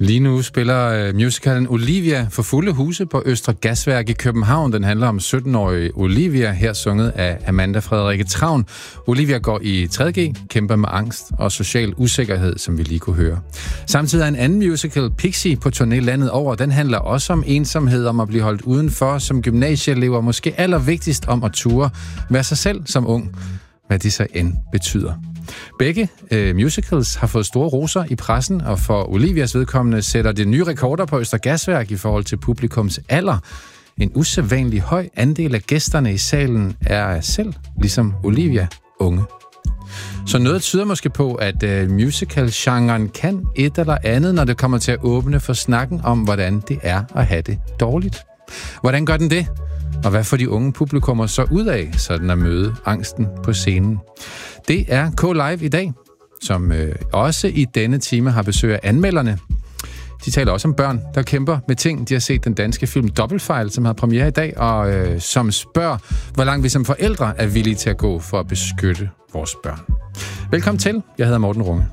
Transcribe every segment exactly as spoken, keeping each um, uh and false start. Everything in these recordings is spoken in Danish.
Lige nu spiller uh, musicalen Olivia for fulde huse på Østre Gasværk i København. Den handler om sytten-årige Olivia, her sunget af Amanda Frederikke Travn. Olivia går i tredje G, kæmper med angst og social usikkerhed, som vi lige kunne høre. Samtidig er en anden musical, Pixie, på turné landet over. Den handler også om ensomhed, om at blive holdt udenfor som gymnasieelever, måske allervigtigst om at ture være sig selv som ung, hvad det så end betyder. Begge øh, musicals har fået store roser i pressen, og for Olivias vedkommende sætter det nye rekorder på Østre Gasværk i forhold til publikums alder. En usædvanlig høj andel af gæsterne i salen er selv, ligesom Olivia, unge. Så noget tyder måske på, at øh, musical-genren kan et eller andet, når det kommer til at åbne for snakken om, hvordan det er at have det dårligt. Hvordan gør den det? Og hvad får de unge publikummer så ud af, sådan at møde angsten på scenen? Det er K-Live i dag, som øh, også i denne time har besøg af anmelderne. De taler også om børn, der kæmper med ting. De har set den danske film Dobbeltfejl, som har premiere i dag, og øh, som spørger, hvor langt vi som forældre er villige til at gå for at beskytte vores børn. Velkommen til. Jeg hedder Morten Runge.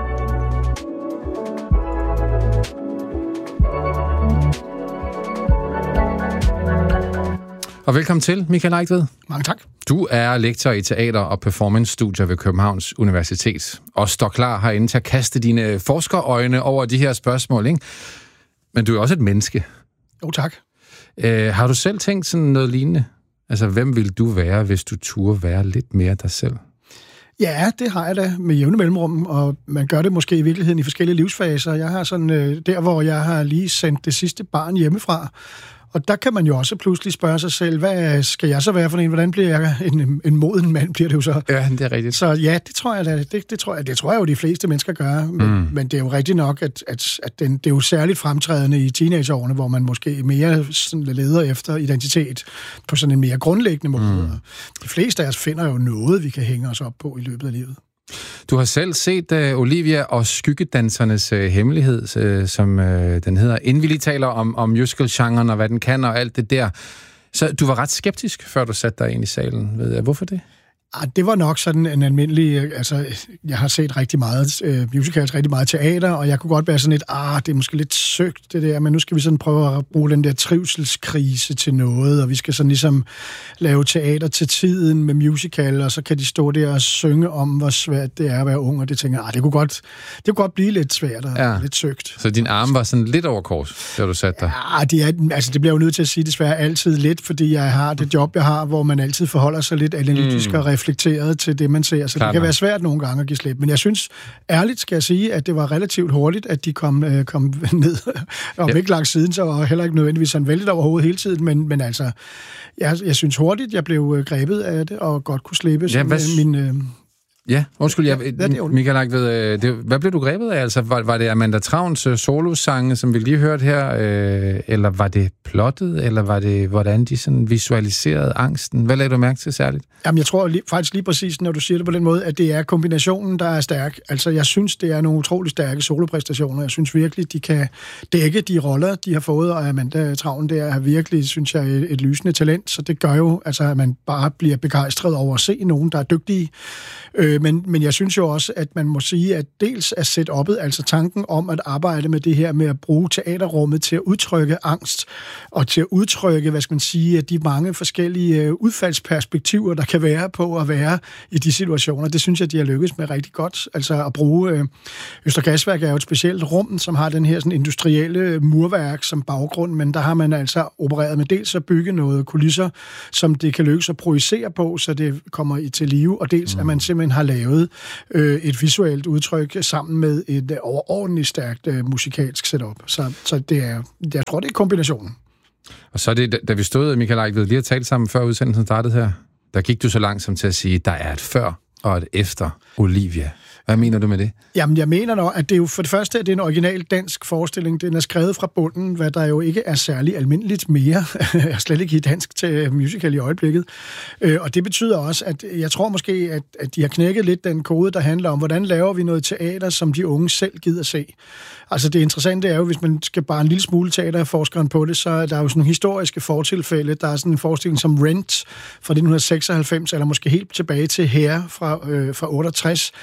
Og velkommen til, Michael Eigtved. Mange tak. Du er lektor i teater- og performance-studier ved Københavns Universitet, og står klar herinde til at kaste dine forskerøjne over de her spørgsmål, ikke? Men du er også et menneske. Jo, tak. Øh, har du selv tænkt sådan noget lignende? Altså, hvem vil du være, hvis du turde være lidt mere dig selv? Ja, det har jeg da med jævne mellemrum, og man gør det måske i virkeligheden i forskellige livsfaser. Jeg har sådan, øh, der hvor jeg har lige sendt det sidste barn hjemmefra, og der kan man jo også pludselig spørge sig selv, hvad skal jeg så være for en? Hvordan bliver jeg en, en moden mand, bliver det jo så? Ja, det er rigtigt. Så ja, det tror jeg da, det, det, tror jeg, det tror jeg jo, de fleste mennesker gør. Men, mm. men det er jo rigtigt nok, at, at, at den, det er jo særligt fremtrædende i teenageårene, hvor man måske mere sådan leder efter identitet på sådan en mere grundlæggende måde. Mm. De fleste af os finder jo noget, vi kan hænge os op på i løbet af livet. Du har selv set uh, Olivia og skyggedansernes uh, hemmelighed, uh, som uh, den hedder. Inden vi lige taler om, om musical-genren og hvad den kan og alt det der. Så du var ret skeptisk, før du satte dig ind i salen. Ved jeg. Hvorfor det? Det var nok sådan en almindelig, altså jeg har set rigtig meget øh, musicals, rigtig meget teater, og jeg kunne godt være sådan lidt, ah, det er måske lidt søgt det der, men nu skal vi sådan prøve at bruge den der trivselskrise til noget, og vi skal sådan ligesom lave teater til tiden med musical, og så kan de stå der og synge om, hvor svært det er at være ung, og det tænker jeg, ah, det kunne godt, det kunne godt blive lidt svært og ja. lidt søgt. Så din arme var sådan lidt over kors, da du satte dig? Ja, det, er, altså, det bliver jo nødt til at sige desværre altid lidt, fordi jeg har det job, jeg har, hvor man altid forholder sig lidt analytisk mm. og reflekteret til det, man ser. Så Klar, det kan være svært nogle gange at give slip. Men jeg synes, ærligt skal jeg sige, at det var relativt hurtigt, at de kom, øh, kom ned. Og ja. ikke langt siden, så var heller ikke nødvendigvis sådan vældigt overhovedet hele tiden. Men, men altså, jeg, jeg synes hurtigt, jeg blev grebet af det, og godt kunne slippe. Ja, hvad... min... Øh, Ja, undskyld, jeg, ja, Michael Eigtved, det, hvad blev du grebet af? Altså, var, var det Amanda Travns solosange, som vi lige hørte her, øh, eller var det plottet, eller var det, hvordan de sådan visualiserede angsten? Hvad lagde du mærke til særligt? Jamen, jeg tror lige, faktisk lige præcis, når du siger det på den måde, at det er kombinationen, der er stærk. Altså, jeg synes, det er nogle utrolig stærke solopræstationer. Jeg synes virkelig, de kan dække de roller, de har fået, og Amanda Travn, det er virkelig, synes jeg, et, et lysende talent, så det gør jo, altså, at man bare bliver begejstret over at se nogen, der er dygtige. Øh, Men, men jeg synes jo også, at man må sige, at dels er setup'et, altså tanken om at arbejde med det her med at bruge teaterrummet til at udtrykke angst, og til at udtrykke, hvad skal man sige, de mange forskellige udfaldsperspektiver, der kan være på at være i de situationer. Det synes jeg, de har lykkes med rigtig godt. Altså at bruge øh, Østre Gasværk er jo et specielt rum, som har den her sådan industrielle murværk som baggrund, men der har man altså opereret med dels at bygge noget kulisser, som det kan lykkes at projicere på, så det kommer i til live, og dels mm. at man simpelthen har lavet øh, et visuelt udtryk sammen med et øh, overordentligt stærkt øh, musikalsk setup. Så, så det er, jeg tror, det er kombinationen. Og så er det, da vi stod, Michael Eigtved, lige at tale sammen før udsendelsen startede her, der gik du så langsomt til at sige, der er et før og et efter Olivia. Hvad mener du med det? Jamen, jeg mener nok, at det er jo for det første, at det er en original dansk forestilling. Den er skrevet fra bunden, hvad der jo ikke er særlig almindeligt mere. Jeg er slet ikke i dansk til musical i øjeblikket. Og det betyder også, at jeg tror måske, at, at de har knækket lidt den kode, der handler om, hvordan laver vi noget teater, som de unge selv gider se. Altså det interessante er jo, hvis man skal bare en lille smule teaterforskeren på det, så er der jo sådan nogle historiske fortilfælde. Der er sådan en forestilling som Rent fra nitten seksoghalvfems, eller måske helt tilbage til Hair fra, øh, fra otteogtres, som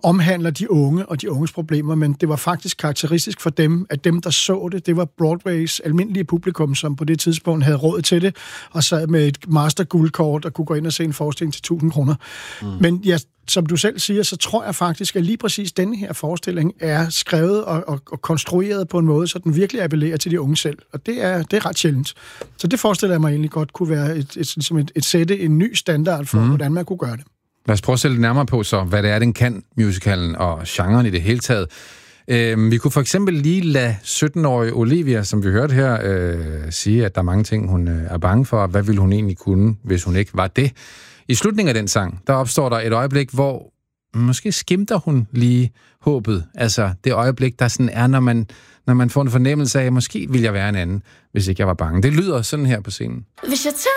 omhandler de unge og de unges problemer, men det var faktisk karakteristisk for dem, at dem, der så det, det var Broadways almindelige publikum, som på det tidspunkt havde råd til det, og sad med et master-guldkort og kunne gå ind og se en forestilling til tusind kroner. Mm. Men ja, som du selv siger, så tror jeg faktisk, at lige præcis denne her forestilling er skrevet og, og, og konstrueret på en måde, så den virkelig appellerer til de unge selv. Og det er, det er ret sjældent. Så det forestiller jeg mig egentlig godt kunne være et, et, et, et, et sætte en ny standard for, mm. hvordan man kunne gøre det. Lad os prøve at sætte lidt nærmere på så, hvad det er, den kan, musicalen og genren i det hele taget. Øh, vi kunne for eksempel lige lade sytten-årige Olivia, som vi hørte her, øh, sige, at der er mange ting, hun øh, er bange for. Hvad ville hun egentlig kunne, hvis hun ikke var det? I slutningen af den sang, der opstår der et øjeblik, hvor måske skimter hun lige håbet. Altså det øjeblik, der sådan er, når man, når man får en fornemmelse af, at måske ville jeg være en anden, hvis ikke jeg var bange. Det lyder sådan her på scenen. Hvis jeg tager